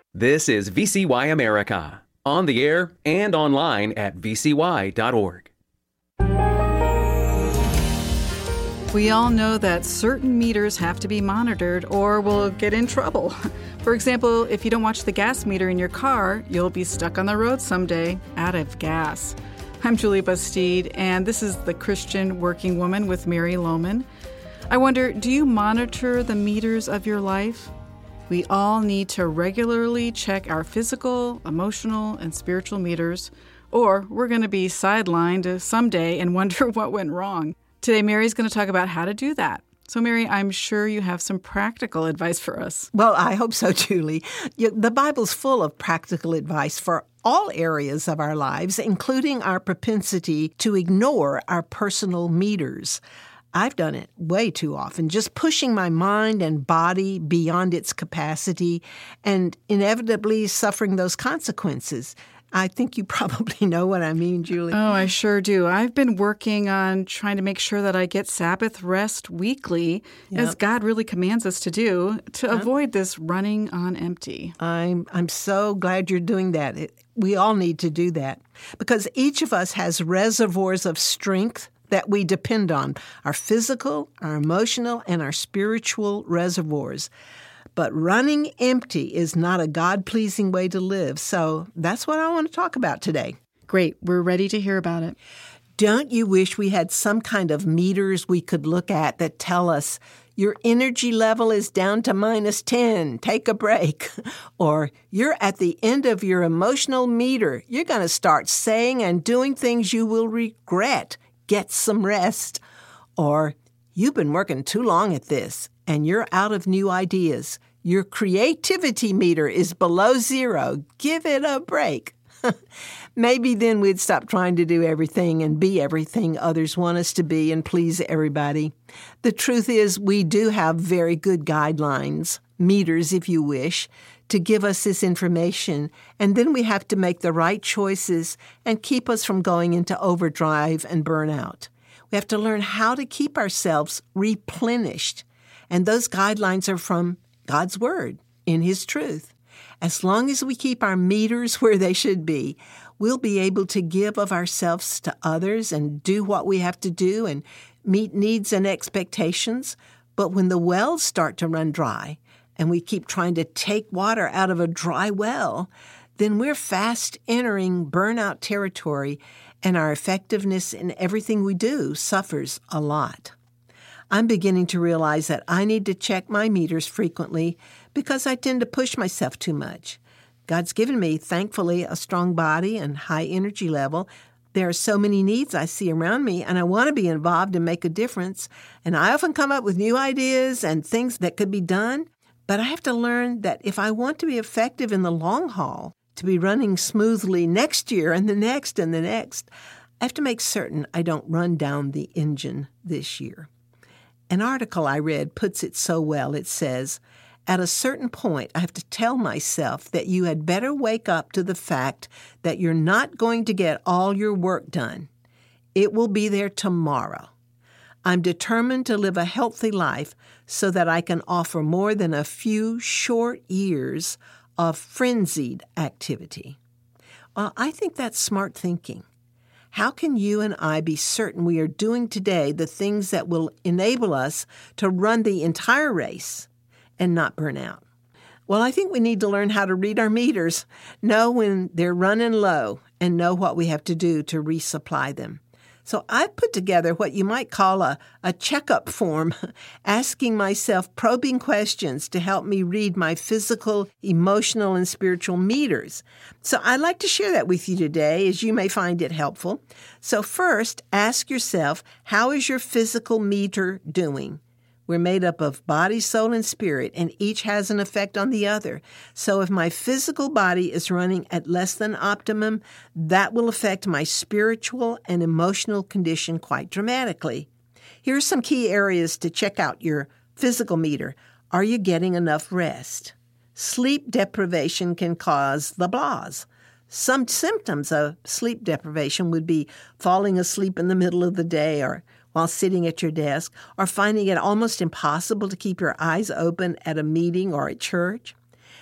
This is VCY America, on the air and online at vcy.org. We all know that certain meters have to be monitored or we'll get in trouble. For example, if you don't watch the gas meter in your car, you'll be stuck on the road someday out of gas. I'm Julie Bastide, and this is The Christian Working Woman with Mary Lohman. I wonder, do you monitor the meters of your life? We all need to regularly check our physical, emotional, and spiritual meters, or we're going to be sidelined someday and wonder what went wrong. Today, Mary's going to talk about how to do that. So, Mary, I'm sure you have some practical advice for us. Well, I hope so, Julie. The Bible's full of practical advice for all areas of our lives, including our propensity to ignore our personal meters. I've done it way too often, just pushing my mind and body beyond its capacity and inevitably suffering those consequences. I think you probably know what I mean, Julie. Oh, I sure do. I've been working on trying to make sure that I get Sabbath rest weekly, as God really commands us to do, to avoid this running on empty. I'm so glad you're doing that. We all need to do that because each of us has reservoirs of strength that we depend on, our physical, our emotional, and our spiritual reservoirs. But running empty is not a God-pleasing way to live, so that's what I want to talk about today. Great. We're ready to hear about it. Don't you wish we had some kind of meters we could look at that tell us, your energy level is down to -10, take a break. Or you're at the end of your emotional meter, you're going to start saying and doing things you will regret. Get some rest. Or you've been working too long at this and you're out of new ideas. Your creativity meter is below 0. Give it a break. Maybe then we'd stop trying to do everything and be everything others want us to be and please everybody. The truth is we do have very good guidelines, meters if you wish, to give us this information, and then we have to make the right choices and keep us from going into overdrive and burnout. We have to learn how to keep ourselves replenished, and those guidelines are from God's Word in His truth. As long as we keep our meters where they should be, we'll be able to give of ourselves to others and do what we have to do and meet needs and expectations. But when the wells start to run dry, and we keep trying to take water out of a dry well, then we're fast entering burnout territory, and our effectiveness in everything we do suffers a lot. I'm beginning to realize that I need to check my meters frequently because I tend to push myself too much. God's given me, thankfully, a strong body and high energy level. There are so many needs I see around me, and I want to be involved and make a difference. And I often come up with new ideas and things that could be done. But I have to learn that if I want to be effective in the long haul, to be running smoothly next year and the next and the next, I have to make certain I don't run down the engine this year. An article I read puts it so well. It says, at a certain point, I have to tell myself that you had better wake up to the fact that you're not going to get all your work done. It will be there tomorrow. I'm determined to live a healthy life so that I can offer more than a few short years of frenzied activity. Well, I think that's smart thinking. How can you and I be certain we are doing today the things that will enable us to run the entire race and not burn out? Well, I think we need to learn how to read our meters, know when they're running low, and know what we have to do to resupply them. So I've put together what you might call a checkup form, asking myself probing questions to help me read my physical, emotional, and spiritual meters. So I'd like to share that with you today, as you may find it helpful. So first, ask yourself, how is your physical meter doing? We're made up of body, soul, and spirit, and each has an effect on the other. So if my physical body is running at less than optimum, that will affect my spiritual and emotional condition quite dramatically. Here are some key areas to check out your physical meter. Are you getting enough rest? Sleep deprivation can cause the blahs. Some symptoms of sleep deprivation would be falling asleep in the middle of the day or while sitting at your desk, or finding it almost impossible to keep your eyes open at a meeting or at church.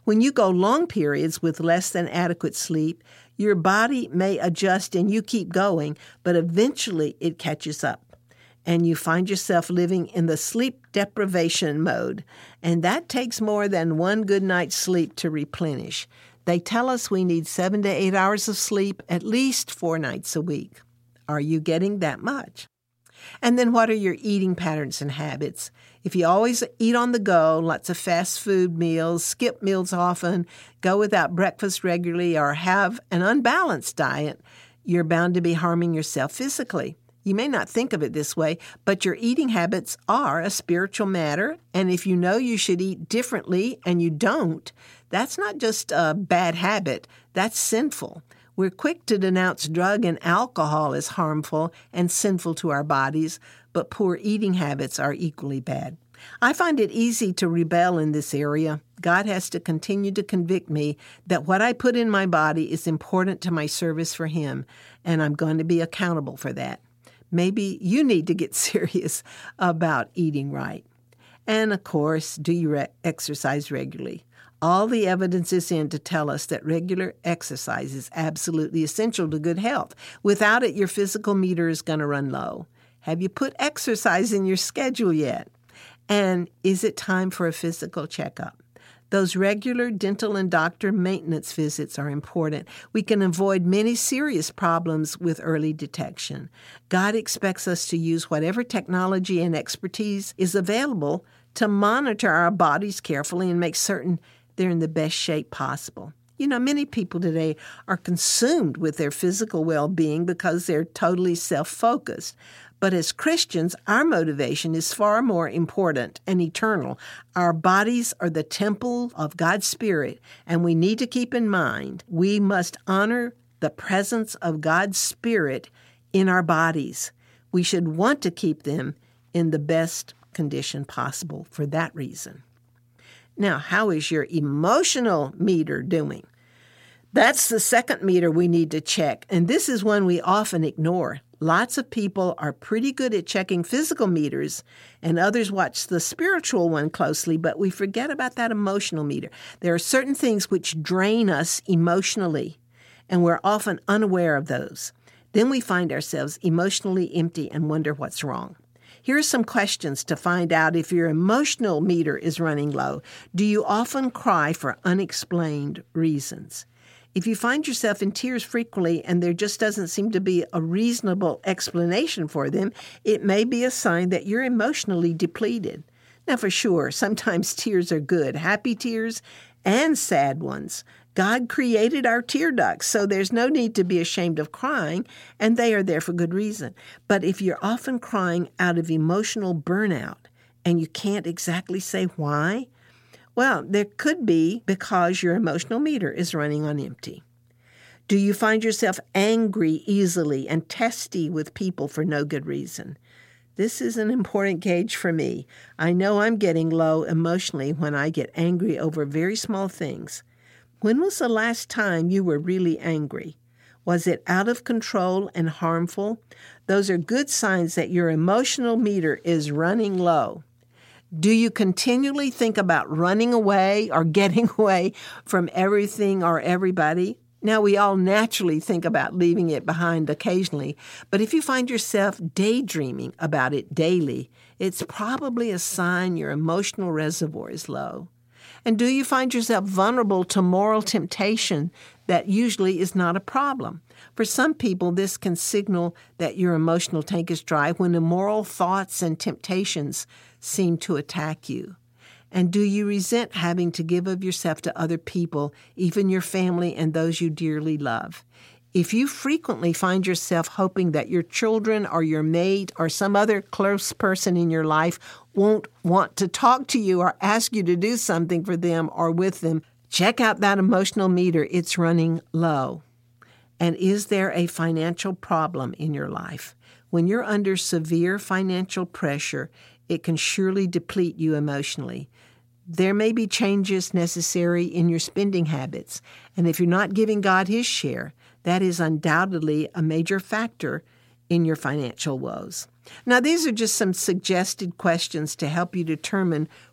When you go long periods with less than adequate sleep, your body may adjust and you keep going, but eventually it catches up. And you find yourself living in the sleep deprivation mode. And that takes more than one good night's sleep to replenish. They tell us we need 7 to 8 hours of sleep at least 4 nights a week. Are you getting that much? And then what are your eating patterns and habits? If you always eat on the go, lots of fast food meals, skip meals often, go without breakfast regularly, or have an unbalanced diet, you're bound to be harming yourself physically. You may not think of it this way, but your eating habits are a spiritual matter, and if you know you should eat differently and you don't, that's not just a bad habit, that's sinful. We're quick to denounce drug and alcohol as harmful and sinful to our bodies, but poor eating habits are equally bad. I find it easy to rebel in this area. God has to continue to convict me that what I put in my body is important to my service for Him, and I'm going to be accountable for that. Maybe you need to get serious about eating right. And, of course, do you exercise regularly? All the evidence is in to tell us that regular exercise is absolutely essential to good health. Without it, your physical meter is going to run low. Have you put exercise in your schedule yet? And is it time for a physical checkup? Those regular dental and doctor maintenance visits are important. We can avoid many serious problems with early detection. God expects us to use whatever technology and expertise is available to monitor our bodies carefully and make certain they're in the best shape possible. You know, many people today are consumed with their physical well-being because they're totally self-focused. But as Christians, our motivation is far more important and eternal. Our bodies are the temple of God's Spirit, and we need to keep in mind we must honor the presence of God's Spirit in our bodies. We should want to keep them in the best condition possible for that reason. Now, how is your emotional meter doing? That's the second meter we need to check, and this is one we often ignore. Lots of people are pretty good at checking physical meters, and others watch the spiritual one closely, but we forget about that emotional meter. There are certain things which drain us emotionally, and we're often unaware of those. Then we find ourselves emotionally empty and wonder what's wrong. Here are some questions to find out if your emotional meter is running low. Do you often cry for unexplained reasons? If you find yourself in tears frequently and there just doesn't seem to be a reasonable explanation for them, it may be a sign that you're emotionally depleted. Now, for sure, sometimes tears are good, happy tears and sad ones. God created our tear ducts, so there's no need to be ashamed of crying, and they are there for good reason. But if you're often crying out of emotional burnout and you can't exactly say why, well, there could be because your emotional meter is running on empty. Do you find yourself angry easily and testy with people for no good reason? This is an important gauge for me. I know I'm getting low emotionally when I get angry over very small things. When was the last time you were really angry? Was it out of control and harmful? Those are good signs that your emotional meter is running low. Do you continually think about running away or getting away from everything or everybody? Now, we all naturally think about leaving it behind occasionally, but if you find yourself daydreaming about it daily, it's probably a sign your emotional reservoir is low. And do you find yourself vulnerable to moral temptation that usually is not a problem? For some people, this can signal that your emotional tank is dry when immoral thoughts and temptations seem to attack you. And do you resent having to give of yourself to other people, even your family and those you dearly love? If you frequently find yourself hoping that your children or your mate or some other close person in your life won't want to talk to you or ask you to do something for them or with them, check out that emotional meter. It's running low. And is there a financial problem in your life? When you're under severe financial pressure, it can surely deplete you emotionally. There may be changes necessary in your spending habits, and if you're not giving God His share, that is undoubtedly a major factor in your financial woes. Now, these are just some suggested questions to help you determine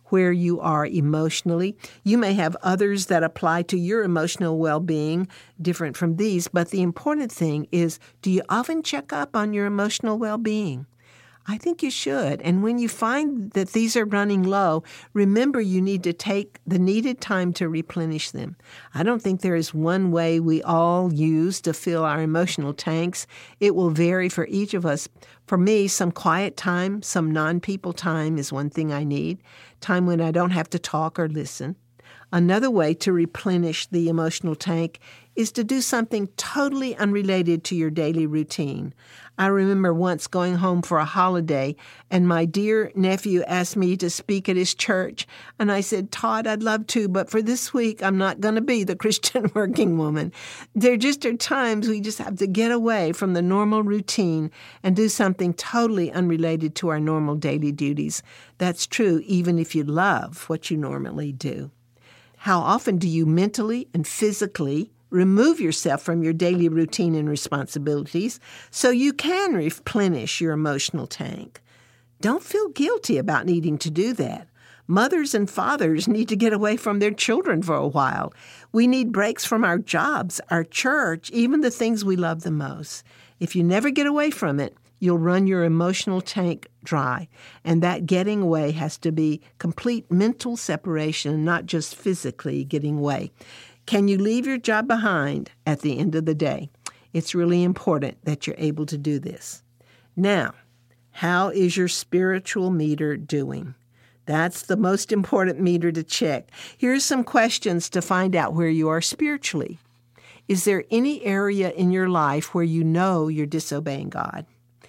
where you are emotionally. You may have others that apply to your emotional well-being, different from these, but the important thing is, do you often check up on your emotional well-being? I think you should. And when you find that these are running low, remember you need to take the needed time to replenish them. I don't think there is one way we all use to fill our emotional tanks. It will vary for each of us. For me, some quiet time, some non-people time is one thing I need, time when I don't have to talk or listen. Another way to replenish the emotional tank is to do something totally unrelated to your daily routine. I remember once going home for a holiday, and my dear nephew asked me to speak at his church, and I said, Todd, I'd love to, but for this week, I'm not going to be the Christian working woman. There just are times we just have to get away from the normal routine and do something totally unrelated to our normal daily duties. That's true even if you love what you normally do. How often do you mentally and physically remove yourself from your daily routine and responsibilities so you can replenish your emotional tank? Don't feel guilty about needing to do that. Mothers and fathers need to get away from their children for a while. We need breaks from our jobs, our church, even the things we love the most. If you never get away from it, you'll run your emotional tank dry, and that getting away has to be complete mental separation, not just physically getting away. Can you leave your job behind at the end of the day? It's really important that you're able to do this. Now, how is your spiritual meter doing? That's the most important meter to check. Here's some questions to find out where you are spiritually. Is there any area in your life where you know you're disobeying God?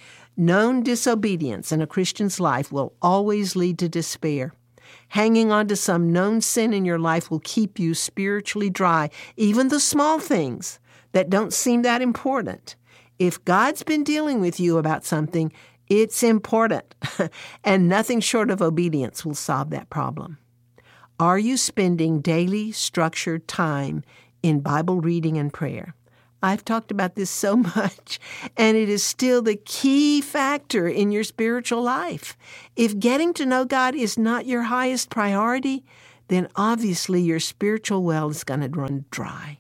Known disobedience in a Christian's life will always lead to despair. Hanging on to some known sin in your life will keep you spiritually dry, even the small things that don't seem that important. If God's been dealing with you about something, it's important, and nothing short of obedience will solve that problem. Are you spending daily, structured time in Bible reading and prayer? I've talked about this so much, and it is still the key factor in your spiritual life. If getting to know God is not your highest priority, then obviously your spiritual well is going to run dry.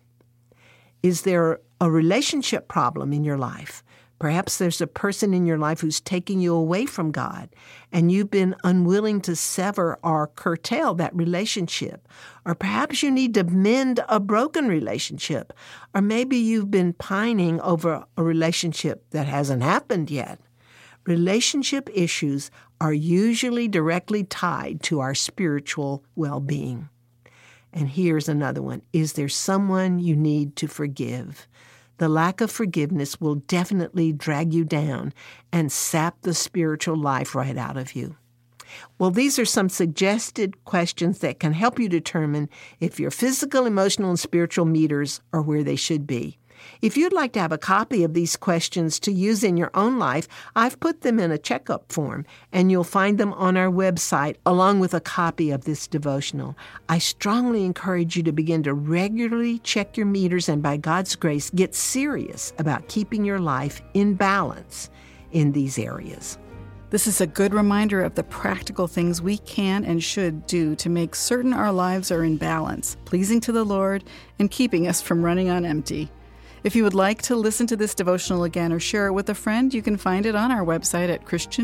Is there a relationship problem in your life? Perhaps there's a person in your life who's taking you away from God, and you've been unwilling to sever or curtail that relationship. Or perhaps you need to mend a broken relationship. Or maybe you've been pining over a relationship that hasn't happened yet. Relationship issues are usually directly tied to our spiritual well-being. And here's another one. Is there someone you need to forgive? The lack of forgiveness will definitely drag you down and sap the spiritual life right out of you. Well, these are some suggested questions that can help you determine if your physical, emotional, and spiritual meters are where they should be. If you'd like to have a copy of these questions to use in your own life, I've put them in a checkup form, and you'll find them on our website along with a copy of this devotional. I strongly encourage you to begin to regularly check your meters and, by God's grace, get serious about keeping your life in balance in these areas. This is a good reminder of the practical things we can and should do to make certain our lives are in balance, pleasing to the Lord, and keeping us from running on empty. If you would like to listen to this devotional again or share it with a friend, you can find it on our website at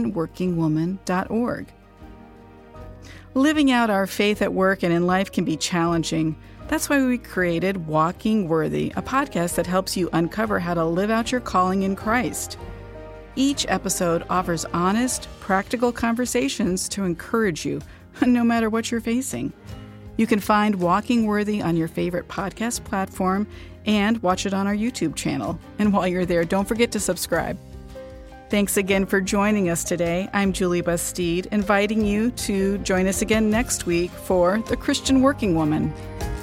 christianworkingwoman.org. Living out our faith at work and in life can be challenging. That's why we created Walking Worthy, a podcast that helps you uncover how to live out your calling in Christ. Each episode offers honest, practical conversations to encourage you, no matter what you're facing. You can find Walking Worthy on your favorite podcast platform and watch it on our YouTube channel. And while you're there, don't forget to subscribe. Thanks again for joining us today. I'm Julie Bastide, inviting you to join us again next week for The Christian Working Woman.